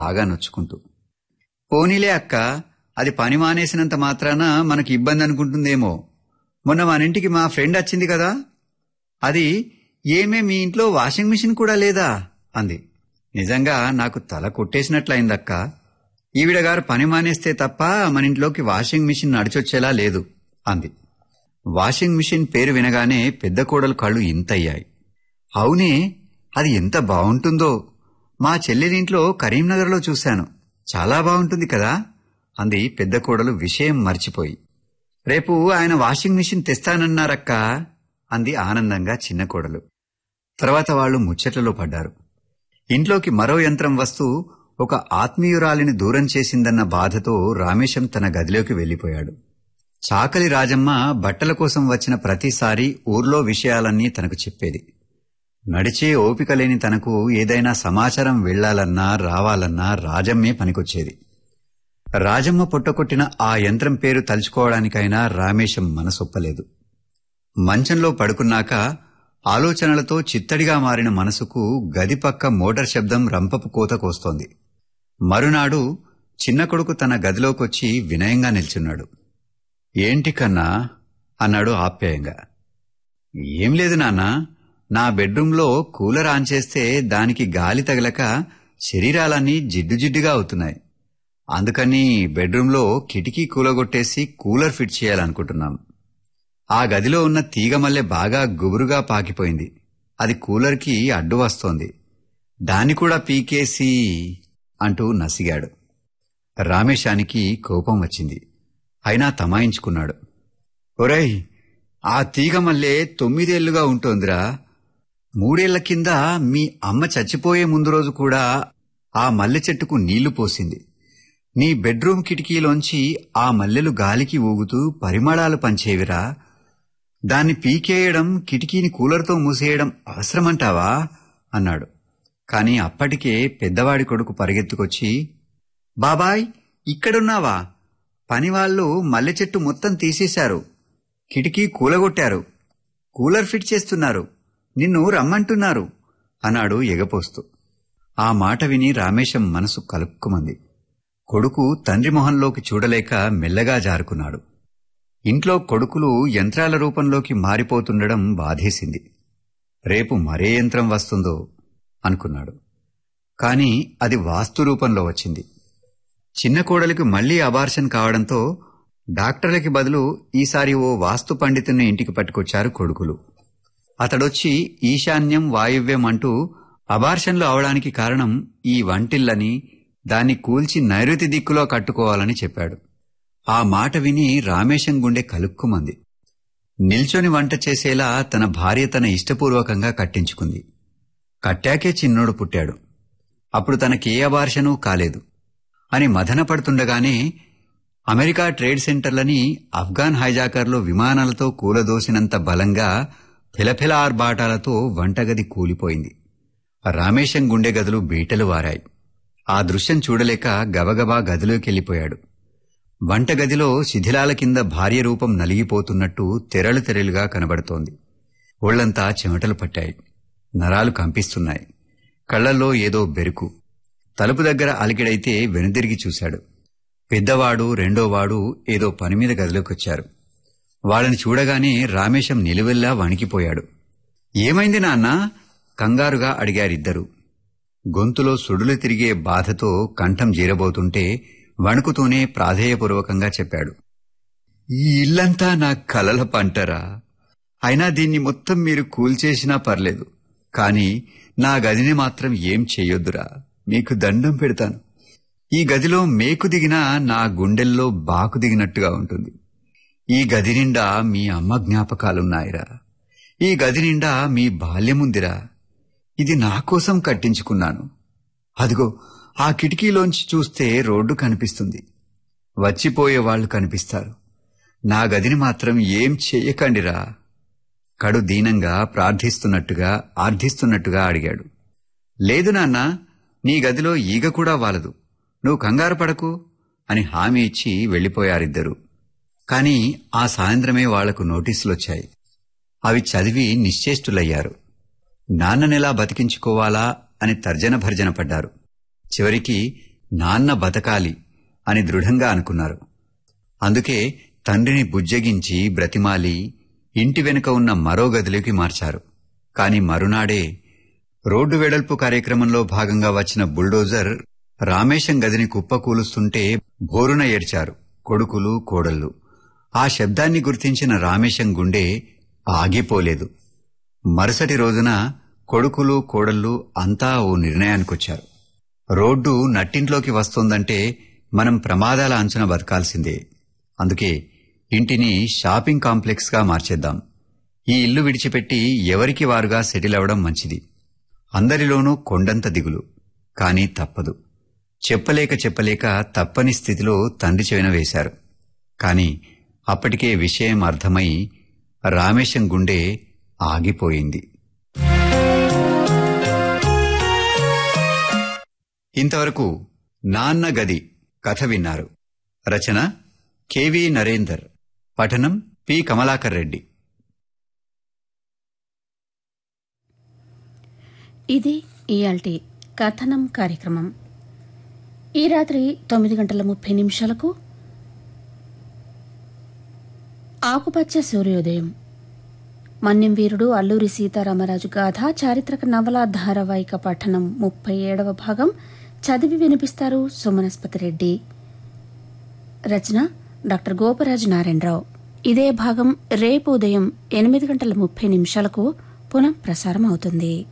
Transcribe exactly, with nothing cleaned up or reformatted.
బాగా నొచ్చుకుంటూ. పోనీలే అక్క, అది పని మానేసినంత మాత్రాన మనకి ఇబ్బంది అనుకుంటుందేమో. మొన్న మన ఇంటికి మా ఫ్రెండ్ వచ్చింది కదా, అది ఏమే మీ ఇంట్లో వాషింగ్ మిషన్ కూడా లేదా అంది. నిజంగా నాకు తల కొట్టేసినట్లయిందక్క. ఈవిడగారు పని మానేస్తే తప్ప మన ఇంట్లోకి వాషింగ్ మిషన్ నడిచొచ్చేలా లేదు అంది. వాషింగ్ మిషన్ పేరు వినగానే పెద్ద కోడలు కళ్ళు ఇంతయ్యాయి. అవునే, అది ఎంత బావుంటుందో. మా చెల్లెలింట్లో కరీంనగర్లో చూశాను, చాలా బావుంటుంది కదా అంది పెద్ద కోడలు విషయం మర్చిపోయి. రేపు ఆయన వాషింగ్ మిషన్ తెస్తానన్నారక్కా అంది ఆనందంగా చిన్న కోడలు. తర్వాత వాళ్లు ముచ్చట్లలో పడ్డారు. ఇంట్లోకి మరో యంత్రం వస్తూ ఒక ఆత్మీయురాలిని దూరం చేసిందన్న బాధతో రామేశం తన గదిలోకి వెళ్లిపోయాడు. చాకలి రాజమ్మ బట్టల కోసం వచ్చిన ప్రతిసారి ఊర్లో విషయాలన్నీ తనకు చెప్పేది. నడిచే ఓపిక లేని తనకు ఏదైనా సమాచారం వెళ్లాలన్నా రావాలన్నా రాజమ్మే పనికొచ్చేది. రాజమ్మ పొట్టకొట్టిన ఆ యంత్రం పేరు తలుచుకోవడానికైనా రామేశం మనసొప్పలేదు. మంచంలో పడుకున్నాక ఆలోచనలతో చిత్తడిగా మారిన మనసుకు గదిపక్క మోటార్ శబ్దం రంపపు కోత కోస్తోంది. మరునాడు చిన్న కొడుకు తన గదిలోకొచ్చి వినయంగా నిల్చున్నాడు. ఏంటి కన్నా అన్నాడు ఆప్యాయంగా. ఏం లేదు నాన్నా, నా బెడ్రూంలో కూలర్ ఆన్ చేస్తే దానికి గాలి తగలక శరీరాలన్నీ జిడ్డు జిడ్డుగా అవుతున్నాయి. అందుకని బెడ్రూంలో కిటికీ కూలగొట్టేసి కూలర్ ఫిట్ చేయాలనుకుంటున్నాం. ఆ గదిలో ఉన్న తీగమల్లె బాగా గుబురుగా పాకిపోయింది. అది కూలర్కి అడ్డు వస్తోంది. దాన్ని కూడా పీకేసి అంటూ నసిగాడు. రామేశానికి కోపం వచ్చింది. అయినా తమాయించుకున్నాడు. ఒరేయ్, ఆ తీగమల్లె తొమ్మిదేళ్లుగా ఉంటోందిరా. మూడేళ్ల కింద మీ అమ్మ చచ్చిపోయే ముందు రోజు కూడా ఆ మల్లె చెట్టుకు నీళ్లు పోసింది. నీ బెడ్రూమ్ కిటికీలోంచి ఆ మల్లెలు గాలికి ఊగుతూ పరిమళాలు పంచేవిరా. దాన్ని పీకేయడం, కిటికీని కూలర్తో మూసేయడం అవసరమంటావా అన్నాడు. కాని అప్పటికే పెద్దవాడి కొడుకు పరిగెత్తుకొచ్చి, బాబాయ్ ఇక్కడున్నావా? పనివాళ్లు మల్లె చెట్టు మొత్తం తీసేశారు, కిటికీ కూలగొట్టారు, కూలర్ ఫిట్ చేస్తున్నారు, నిన్ను రమ్మంటున్నారు అన్నాడు ఎగపోస్తూ. ఆ మాట విని రామేశం మనసు కలుక్కుమంది. కొడుకు తండ్రి మొహంలోకి చూడలేక మెల్లగా జారుకున్నాడు. ఇంట్లో కొడుకులు యంత్రాల రూపంలోకి మారిపోతుండడం బాధేసింది. రేపు మరే యంత్రం వస్తుందో అనుకున్నాడు. కాని అది వాస్తు రూపంలో వచ్చింది. చిన్న కోడలికి మళ్లీ అబార్షన్ కావడంతో డాక్టర్లకి బదులు ఈసారి ఓ వాస్తు పండితుని ఇంటికి పట్టుకొచ్చారు కొడుకులు. అతడొచ్చి ఈశాన్యం వాయువ్యం అంటూ అబార్షన్లు అవడానికి కారణం ఈ వంటిల్లని, దాన్ని కూల్చి నైరుతి దిక్కులో కట్టుకోవాలని చెప్పాడు. ఆ మాట విని రామేశం గుండె కలుక్కుమంది. నిల్చొని వంట చేసేలా తన భార్య తన ఇష్టపూర్వకంగా కట్టించుకుంది. కట్టాకే చిన్నోడు పుట్టాడు. అప్పుడు తనకే అబార్షనూ కాలేదు అని మదన పడుతుండగానే అమెరికా ట్రేడ్ సెంటర్లని అఫ్ఘాన్ హైజాకర్లు విమానాలతో కూలదోసినంత బలంగా ఫిలఫిల ఆర్బాటాలతో వంటగది కూలిపోయింది. రామేశం గుండె గదులు బీటలు వారాయి. ఆ దృశ్యం చూడలేక గబగబా గదిలోకెళ్లిపోయాడు. వంటగదిలో శిథిలాల కింద భార్య రూపం నలిగిపోతున్నట్టు తెరలు తెరలుగా కనబడుతోంది. ఒళ్లంతా చెమటలు పట్టాయి, నరాలు కంపిస్తున్నాయి. కళ్లల్లో ఏదో బెరుకు. తలుపు దగ్గర అలికిడైతే వెనుదిరిగి చూశాడు. పెద్దవాడు రెండోవాడు ఏదో పనిమీద గదిలోకొచ్చారు. వాళ్ళని చూడగానే రామేశం నిలువెల్లా వణికిపోయాడు. ఏమైంది నాన్నా? కంగారుగా అడిగారిద్దరూ. గొంతులో సుడులు తిరిగే బాధతో కంఠం జీరబోతుంటే వణుకుతూనే ప్రాధేయపూర్వకంగా చెప్పాడు. ఈ ఇల్లంతా నా కలల పంటరా. అయినా దీన్ని మొత్తం మీరు కూల్చేసినా పర్లేదు, కాని నా గదిని మాత్రం ఏం చెయ్యొద్దురా, మీకు దండం పెడతాను. ఈ గదిలో మేకు దిగినా నా గుండెల్లో బాకు దిగినట్టుగా ఉంటుంది. ఈ గది నిండా మీ అమ్మ జ్ఞాపకాలున్నాయిరా. ఈ గది నిండా మీ బాల్యముందిరా. ఇది నా కోసం కట్టించుకున్నాను. అదిగో ఆ కిటికీలోంచి చూస్తే రోడ్డు కనిపిస్తుంది, వచ్చిపోయేవాళ్లు కనిపిస్తారు. నా గదిని మాత్రం ఏం చెయ్యకండిరా. కడు దీనంగా ప్రార్థిస్తున్నట్టుగా ఆర్థిస్తున్నట్టుగా అడిగాడు. లేదు నాన్న, నీ గదిలో ఈగ కూడా వాలదు, నువ్వు కంగారు పడకు అని హామీ ఇచ్చి వెళ్లిపోయారిద్దరూ. కాని ఆ సాయంత్రమే వాళ్లకు నోటీసులొచ్చాయి. అవి చదివి నిశ్చేష్టులయ్యారు. నాన్ననెలా బతికించుకోవాలా అని తర్జన భర్జన పడ్డారు. చివరికి నాన్న బతకాలి అని దృఢంగా అనుకున్నారు. అందుకే తండ్రిని బుజ్జగించి బ్రతిమాలి ఇంటి వెనుక ఉన్న మరో గదిలోకి మార్చారు. కాని మరునాడే రోడ్డు వెడల్పు కార్యక్రమంలో భాగంగా వచ్చిన బుల్డోజర్ రామేశం గదిని కుప్పకూలుస్తుంటే భోరున ఏడ్చారు కొడుకులు కోడళ్ళు. ఆ శబ్దాన్ని గుర్తించిన రామేశం గుండె ఆగిపోలేదు. మరుసటి రోజున కొడుకులు కోడళ్ళు అంతా ఓ నిర్ణయానికొచ్చారు. రోడ్డు నట్టింట్లోకి వస్తోందంటే మనం ప్రమాదాల అంచున బతకాల్సిందే. అందుకే ఇంటిని షాపింగ్ కాంప్లెక్స్ గా మార్చేద్దాం. ఈ ఇల్లు విడిచిపెట్టి ఎవరికి వారుగా సెటిల్ అవడం మంచిది. అందరిలోనూ కొండంత దిగులు. కాని తప్పదు. చెప్పలేక చెప్పలేక తప్పని స్థితిలో తండ్రి చెవిన వేశారు. కాని అప్పటికే విషయం అర్థమై రామేశం గుండె ఆగిపోయింది. ఇంతవరకు నాన్న గది కథ విన్నారు. రచన కెవి నరేందర్, పఠనం పి కమలాకర్ రెడ్డి. ఇది ఇయాల్టి కథనం కార్యక్రమం. ఈ రాత్రి తొమ్మిది గంటల ముప్పై నిమిషాలకు ఆకుపచ్చ సూర్యోదయం, మన్యం వీరుడు అల్లూరి సీతారామరాజు గాథ చారిత్రక నవల ధారావాహిక పఠనం ముప్పై ఏడవ భాగం చదివి వినిపిస్తారు సుమనస్పతి రెడ్డి. రచన డాక్టర్ గోపరాజు నారాయణరావు. ఇదే భాగం రేపు ఉదయం ఎనిమిది గంటల ముప్పై నిమిషాలకు పునః ప్రసారం అవుతుంది.